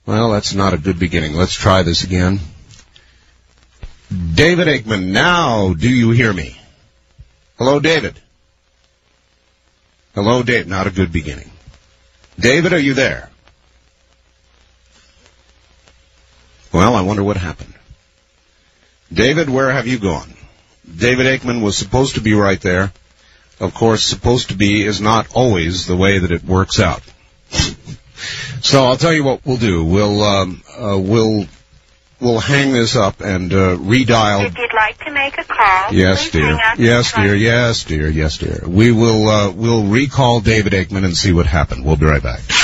Well, that's not a good beginning. Let's try this again. David Aikman, now do you hear me? Hello, David. Hello, Dave. Not a good beginning. David, are you there? Well, I wonder what happened. David, where have you gone? David Aikman was supposed to be right there. Of course, supposed to be is not always the way that it works out. So I'll tell you what we'll do. We'll hang this up and redial. If you'd like to make a call, yes, please dear. hang up. Yes, dear. Yes, dear. Yes, dear. We will we'll recall David Aikman and see what happened. We'll be right back.